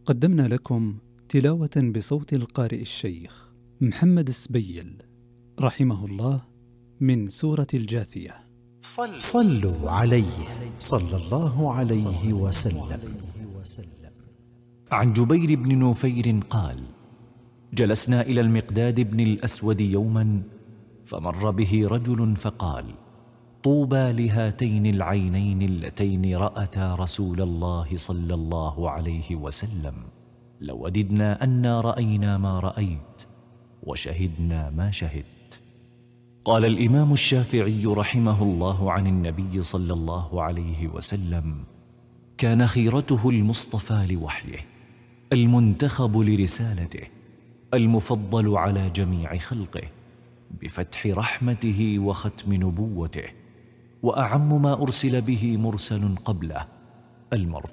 قدمنا لكم تلاوة بصوت القارئ الشيخ محمد السبيل رحمه الله من سورة الجاثية. صلوا عليه صلى الله عليه وسلم. عن جبير بن نفير قال: جلسنا إلى المقداد بن الأسود يوما، فمر به رجل فقال: طوبى لهاتين العينين اللتين رأتا رسول الله صلى الله عليه وسلم، لوددنا أنا رأينا ما رأيت وشهدنا ما شهدت. قال الإمام الشافعي رحمه الله عن النبي صلى الله عليه وسلم: كان خيرته المصطفى لوحيه، المنتخب لرسالته، المفضل على جميع خلقه، بفتح رحمته وختم نبوته، وأعم ما أرسل به مرسل قبله، المرفوع